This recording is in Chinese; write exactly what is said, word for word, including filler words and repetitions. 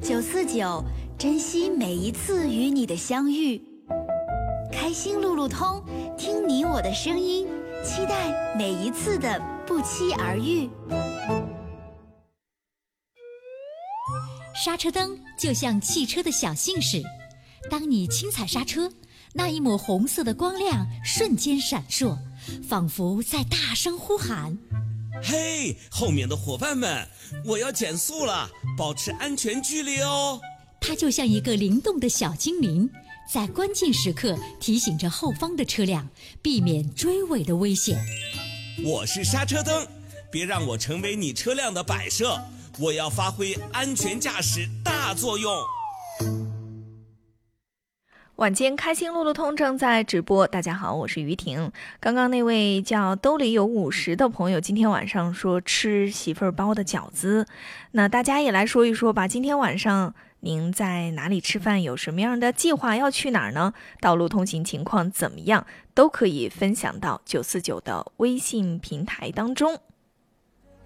九四九，珍惜每一次与你的相遇。开心路路通，听你我的声音，期待每一次的不期而遇。 刹车灯就像汽车的小信使，当你轻踩刹车，那一抹红色的光亮瞬间闪烁，仿佛在大声呼喊： 嘿，后面的伙伴们，我要减速了，保持安全距离哦。 它就像一个灵动的小精灵，在关键时刻提醒着后方的车辆，避免追尾的危险。 我是刹车灯，别让我成为你车辆的摆设，我要发挥安全驾驶大作用。 晚间开心路路通正在直播，大家好，我是于婷。刚刚那位叫兜里有五十的朋友，今天晚上说吃媳妇儿包的饺子，那大家也来说一说吧。今天晚上您在哪里吃饭？有什么样的计划？要去哪儿呢？道路通行情况怎么样？都可以分享到九四九的微信平台当中。